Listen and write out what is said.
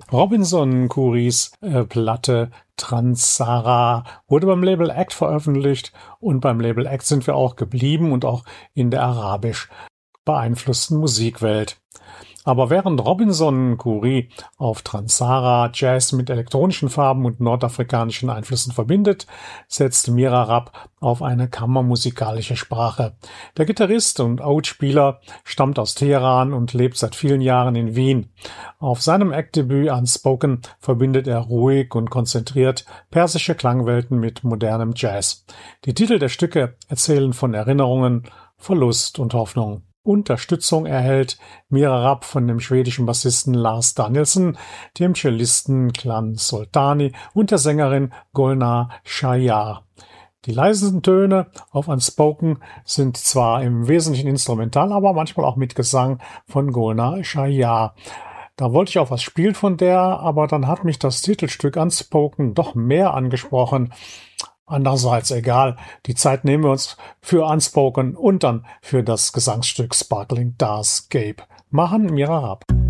Robinson Kuris Platte Transara wurde beim Label Act veröffentlicht und beim Label Act sind wir auch geblieben und auch in der arabisch beeinflussten Musikwelt. Aber während Robinson Kuri auf Transara Jazz mit elektronischen Farben und nordafrikanischen Einflüssen verbindet, setzt Mira Rapp auf eine kammermusikalische Sprache. Der Gitarrist und Oud-Spieler stammt aus Teheran und lebt seit vielen Jahren in Wien. Auf seinem Act-Debüt Unspoken verbindet er ruhig und konzentriert persische Klangwelten mit modernem Jazz. Die Titel der Stücke erzählen von Erinnerungen, Verlust und Hoffnung. Unterstützung erhält Mira Rapp von dem schwedischen Bassisten Lars Danielsson, dem Cellisten Klan Soltani und der Sängerin Golnar Shayar. Die leisen Töne auf Unspoken sind zwar im Wesentlichen instrumental, aber manchmal auch mit Gesang von Golnar Shayar. Da wollte ich auch was spielen von der, aber dann hat mich das Titelstück Unspoken doch mehr angesprochen. Andererseits egal, die Zeit nehmen wir uns für Unspoken und dann für das Gesangsstück Sparkling Stars Gape. Machen Mira Rapp.